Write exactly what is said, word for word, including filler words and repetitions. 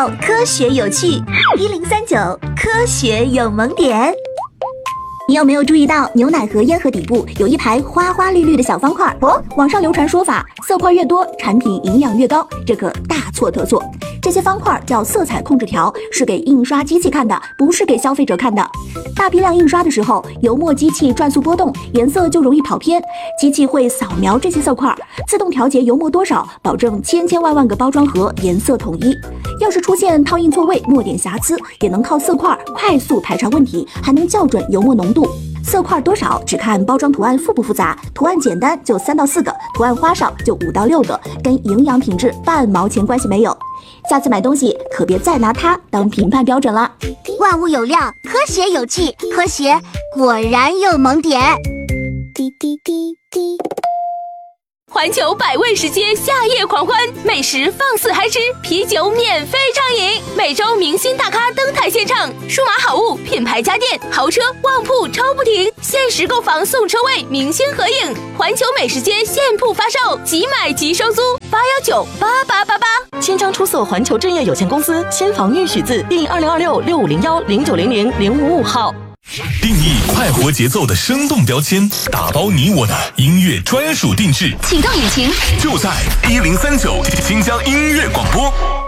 到科学有趣，一零三九科学有萌点。你有没有注意到牛奶盒烟盒底部有一排花花绿绿的小方块？哦，网上流传说法，色块越多，产品营养越高，这可大错特错。这些方块叫色彩控制条，是给印刷机器看的，不是给消费者看的。大批量印刷的时候，油墨机器转速波动，颜色就容易跑偏。机器会扫描这些色块，自动调节油墨多少，保证千千万万个包装盒颜色统一。要是出现套印错位、墨点瑕疵，也能靠色块快速排查问题，还能校准油墨浓度。色块多少只看包装图案复不复杂，图案简单就三到四个，图案花哨就五到六个，跟营养品质半毛钱关系没有。下次买东西可别再拿它当评判标准了。 万物有料，科学有趣，科学果然有萌点。滴滴滴滴。 环球百味食街夏夜狂欢，美食放肆嗨吃，啤酒免费畅饮，每周明星大咖登台献唱，数码好物、品牌家电、豪车、旺铺抽不停，限时购房送车位，明星合影。环球美食街现铺发售，即买即收租，八幺九八八八八。 新章出售环球正业有限公司先防御许字第二零二六六五零幺零九零零零五五号。 定义快活节奏的生动标签，打包你我的音乐专属定制， 启动引擎， 就在一零三九新疆音乐广播。